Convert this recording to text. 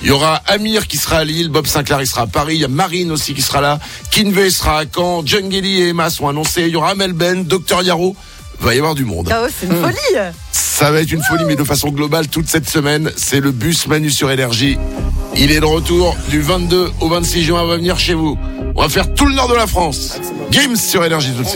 Il y aura Amir qui sera à Lille, Bob Sinclair il sera à Paris, il y a Marine aussi qui sera là, Kinvey sera à Caen, Jungeli et Emma sont annoncés, il y aura Amel Ben, Dr Yaro, va y avoir du monde. Ah ouais, c'est une folie. Ça va être une folie, mais de façon globale, toute cette semaine, c'est le bus Manu sur Énergie. Il est de retour du 22 au 26 juin, on va venir chez vous. On va faire tout le nord de la France. Gims sur Énergie tout de suite.